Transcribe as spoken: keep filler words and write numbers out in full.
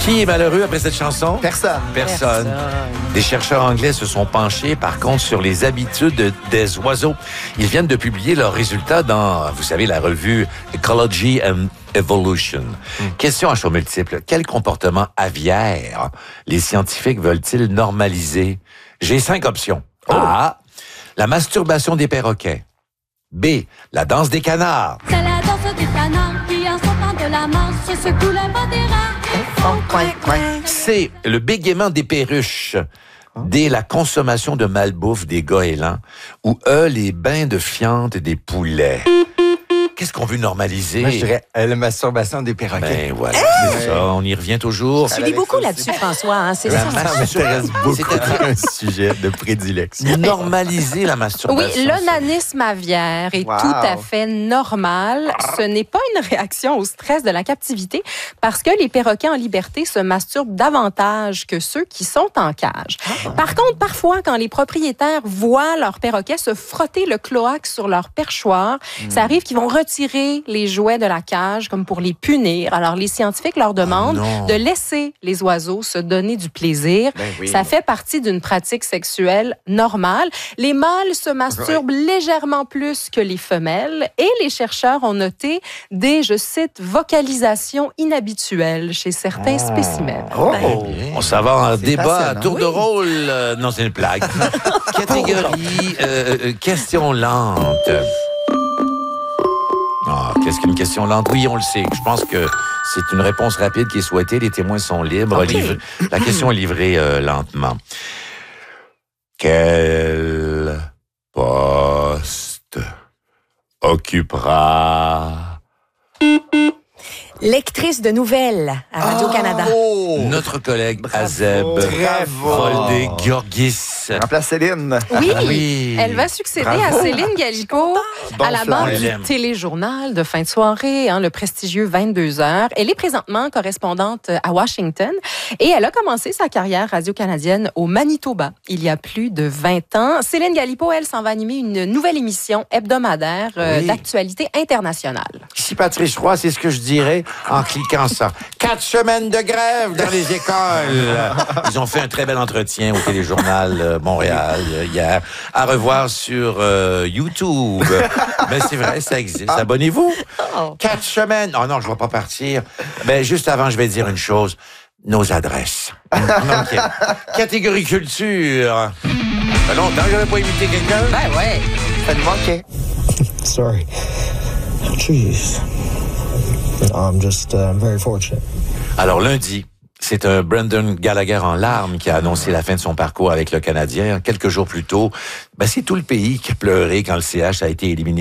Qui est malheureux après cette chanson? Personne. Personne. Personne. Des chercheurs anglais se sont penchés, par contre, sur les habitudes des oiseaux. Ils viennent de publier leurs résultats dans, vous savez, la revue Ecology and Evolution. Mm. Question à choix multiple. Quel comportement aviaire les scientifiques veulent-ils normaliser? J'ai cinq options. Oh. A. La masturbation des perroquets. B. La danse des canards. C'est la danse des canards qui, en sortant de la marche, se secouent le bas des reins. C. Le bégaiement des perruches. D. La consommation de malbouffe des goélands. Ou E. Les bains de fiente des poulets. Qu'est-ce qu'on veut normaliser? Moi, je dirais euh, la masturbation des perroquets. Ben voilà, c'est ça. On y revient toujours. Tu lis beaucoup là-dessus, François. Hein? C'est La ça. masturbation. Ça m'intéresse beaucoup. C'est-à-dire un sujet de prédilection. normaliser la Oui, masturbation. l'onanisme aviaire est Wow. tout à fait normal. Ce n'est pas une réaction au stress de la captivité parce que les perroquets en liberté se masturbent davantage que ceux qui sont en cage. Par contre, parfois, quand les propriétaires voient leurs perroquets se frotter le cloaque sur leur perchoir, mm. ça arrive qu'ils vont retirer les jouets de la cage comme pour les punir. Alors, les scientifiques leur demandent Oh de laisser les oiseaux se donner du plaisir. Ben oui. Ça fait partie d'une pratique sexuelle normale. Les mâles se masturbent oui. légèrement plus que les femelles et les chercheurs ont noté des, je cite, vocalisations inhabituelles chez certains oh. spécimens. Oh. Ben, on s'en va en c'est débat à tour oui. de rôle. Euh, non, c'est une blague. Catégorie euh, euh, question lente. Ah, qu'est-ce qu'une question lente? Oui, on le sait. Je pense que c'est une réponse rapide qui est souhaitée. Les témoins sont libres. Okay. Livre... La question est livrée euh, lentement. Quel poste occupera... Lectrice de nouvelles à Radio-Canada. Oh, notre collègue Bravo. Azeb Volde-Georgis. Remplace Céline. Oui, ah, oui. Elle va succéder Bravo. à Céline Galipo bon à la flan. barre du téléjournal de fin de soirée, hein, le prestigieux vingt-deux heures. Elle est présentement correspondante à Washington et elle a commencé sa carrière radio-canadienne au Manitoba il y a plus de vingt ans. Céline Galipo, elle, s'en va animer une nouvelle émission hebdomadaire euh, oui. d'actualité internationale. Ici Patrice Roy, c'est ce que je dirais en cliquant ça. Quatre semaines de grève dans les écoles. Ils ont fait un très bel entretien au téléjournal Montréal hier. À revoir sur euh, YouTube. Mais c'est vrai, ça existe. Abonnez-vous. Oh. Quatre semaines. Oh non, je ne vais pas partir. Mais juste avant, je vais dire une chose. Nos adresses. Okay. Catégorie culture. Ça fait longtemps que je n'avais pas imité quelqu'un. Ben ouais. Ça me manquait. Sorry. Oh, jeez. I'm just uh, very fortunate. Alors lundi, c'est un Brendan Gallagher en larmes qui a annoncé la fin de son parcours avec le Canadien. Quelques jours plus tôt, ben, c'est tout le pays qui a pleuré quand le C H a été éliminé